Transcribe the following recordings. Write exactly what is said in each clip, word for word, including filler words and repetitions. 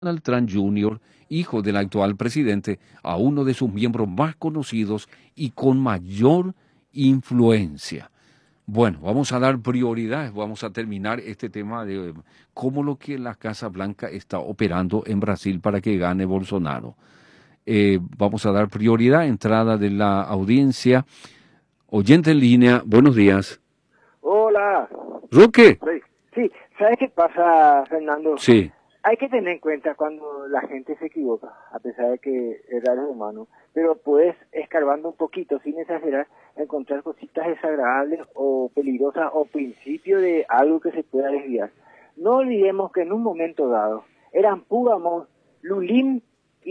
Donald Trump junior, hijo del actual presidente, a uno de sus miembros más conocidos y con mayor influencia. Bueno, vamos a dar prioridades, vamos a terminar este tema de cómo lo que la Casa Blanca está operando en Brasil para que gane Bolsonaro. Eh, vamos a dar prioridad, entrada de la audiencia. Oyente en línea, buenos días. Hola. Roque. Sí, sí, ¿sabes qué pasa, Fernando? Sí. Hay que tener en cuenta cuando la gente se equivoca, a pesar de que errar es humano, pero puedes, escarbando un poquito, sin exagerar, encontrar cositas desagradables o peligrosas o principios de algo que se pueda desviar. No olvidemos que en un momento dado eran puro amor Lulín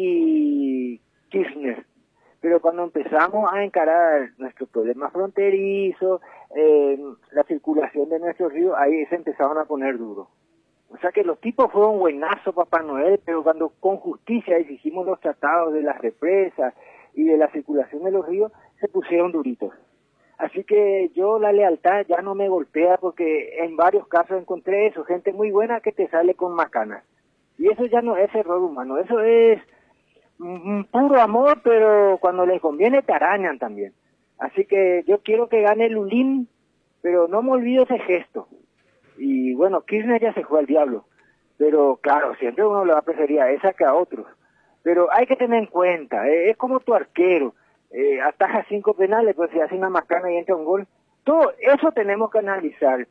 y Kirchner, pero cuando empezamos a encarar nuestros problemas fronterizos, eh, la circulación de nuestros ríos, ahí se empezaron a poner duros. O sea que los tipos fueron buenazos, Papá Noel, pero cuando con justicia exigimos los tratados de las represas y de la circulación de los ríos, se pusieron duritos. Así que yo la lealtad ya no me golpea porque en varios casos encontré eso, gente muy buena que te sale con macanas. Y eso ya no es error humano, eso es un puro amor, pero cuando les conviene te arañan también. Así que yo quiero que gane Lulín, pero no me olvido ese gesto. Y bueno, Kirchner ya se fue al diablo, pero claro, siempre uno le va a preferir a esa que a otros. Pero hay que tener en cuenta, eh, es como tu arquero, eh, ataja cinco penales, pues si hace una macana y entra un gol. Todo eso tenemos que analizar.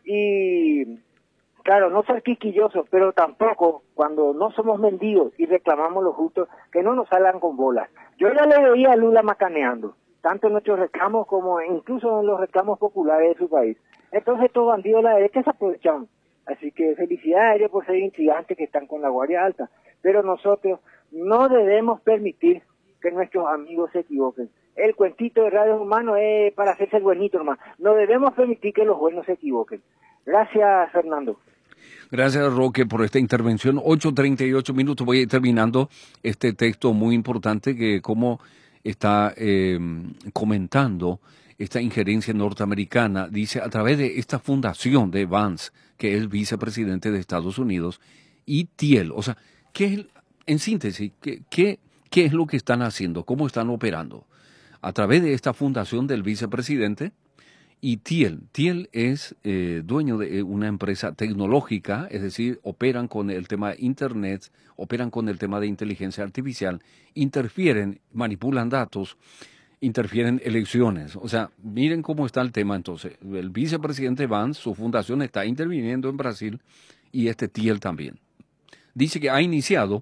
Y claro, no ser quisquillosos, pero tampoco cuando no somos mendigos y reclamamos lo justo, que no nos salgan con bolas. Yo ya le veía a Lula macaneando, tanto en nuestros reclamos como incluso en los reclamos populares de su país. Entonces estos bandidos de la derecha se aprovechan. Así que felicidades a ellos por ser intrigantes que están con la guardia alta. Pero nosotros no debemos permitir que nuestros amigos se equivoquen. El cuentito de Radio Humano es para hacerse el buenito, hermano. No debemos permitir que los buenos se equivoquen. Gracias, Fernando. Gracias, Roque, por esta intervención. ocho treinta y ocho minutos. Voy a ir terminando este texto muy importante que como está eh, comentando esta injerencia norteamericana, dice, a través de esta fundación de Vance, que es vicepresidente de Estados Unidos, y Thiel, o sea, ¿qué es, en síntesis, qué, qué, qué es lo que están haciendo? ¿Cómo están operando? A través de esta fundación del vicepresidente y Thiel. Thiel es eh, dueño de una empresa tecnológica, es decir, operan con el tema de Internet, operan con el tema de inteligencia artificial, interfieren, manipulan datos, interfieren elecciones. O sea, miren cómo está el tema entonces. El vicepresidente Vance, su fundación está interviniendo en Brasil y este Thiel también. Dice que ha iniciado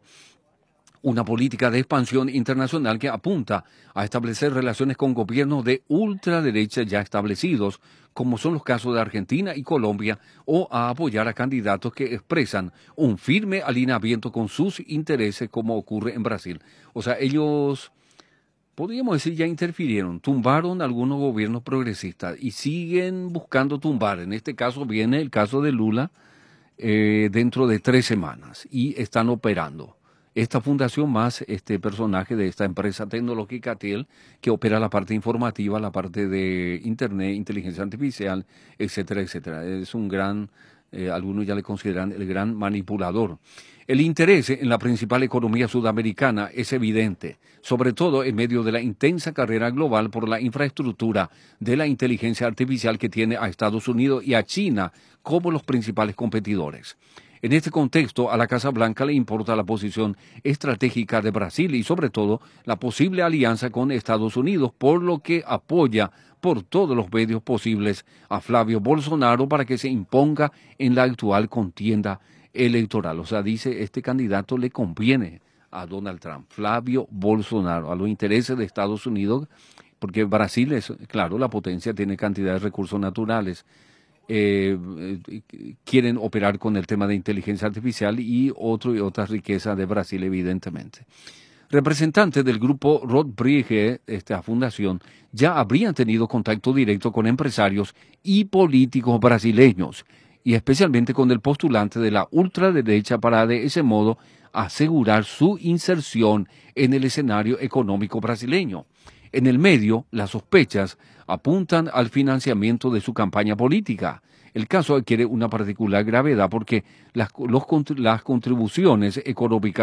una política de expansión internacional que apunta a establecer relaciones con gobiernos de ultraderecha ya establecidos, como son los casos de Argentina y Colombia, o a apoyar a candidatos que expresan un firme alineamiento con sus intereses, como ocurre en Brasil. O sea, ellos, podríamos decir, ya interfirieron, tumbaron algunos gobiernos progresistas y siguen buscando tumbar. En este caso viene el caso de Lula eh, dentro de tres semanas y están operando. Esta fundación más este personaje de esta empresa tecnológica Thiel, que opera la parte informativa, la parte de Internet, inteligencia artificial, etcétera, etcétera. Es un gran, eh, algunos ya le consideran el gran manipulador. El interés en la principal economía sudamericana es evidente, sobre todo en medio de la intensa carrera global por la infraestructura de la inteligencia artificial que tiene a Estados Unidos y a China como los principales competidores. En este contexto, a la Casa Blanca le importa la posición estratégica de Brasil y, sobre todo, la posible alianza con Estados Unidos, por lo que apoya por todos los medios posibles a Flavio Bolsonaro para que se imponga en la actual contienda electoral. O sea, dice, este candidato le conviene a Donald Trump, Flavio Bolsonaro, a los intereses de Estados Unidos, porque Brasil es, claro, la potencia, tiene cantidad de recursos naturales. Eh, eh, quieren operar con el tema de inteligencia artificial y otro y otras riquezas de Brasil, evidentemente. Representantes del grupo Rodríguez, esta fundación, ya habrían tenido contacto directo con empresarios y políticos brasileños, y especialmente con el postulante de la ultraderecha para de ese modo asegurar su inserción en el escenario económico brasileño. En el medio, las sospechas apuntan al financiamiento de su campaña política. el caso adquiere una particular gravedad porque las, los, las contribuciones económicas